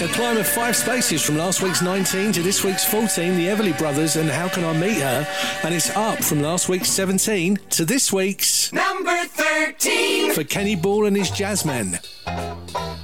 A climb of 5 spaces from last week's 19 to this week's 14, the Everly Brothers and How Can I Meet Her? And it's up from last week's 17 to this week's number 13 for Kenny Ball and his Jazzmen.